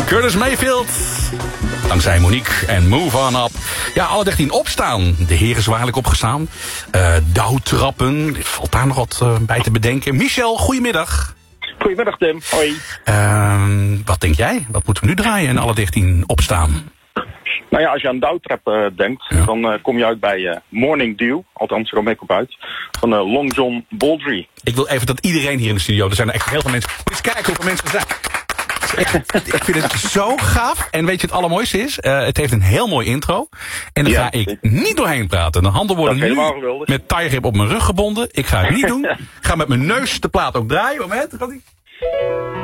Curtis Mayfield. Dankzij Monique en Move On Up. Ja, alle 13 opstaan. De heren zwaarlijk opgestaan. Douwtrappen. Valt daar nog wat bij te bedenken. Michel, goedemiddag. Goedemiddag Tim, hoi. Wat denk jij? Wat moeten we nu draaien en alle 13 opstaan? Nou ja, als je aan douwtrap denkt, dan kom je uit bij Morning Dew. Althans, zo ik op uit. Van Long John Baldry. Ik wil even dat iedereen hier in de studio, er zijn er echt heel veel mensen. Eens kijken hoeveel mensen er zijn. Ik vind het zo gaaf. En weet je het allermooiste is? Het heeft een heel mooi intro. En daar ga ik niet doorheen praten. De handen worden nu met tiegrip op mijn rug gebonden. Ik ga het niet doen. Ik ga met mijn neus de plaat ook draaien. Moment, gaat ie.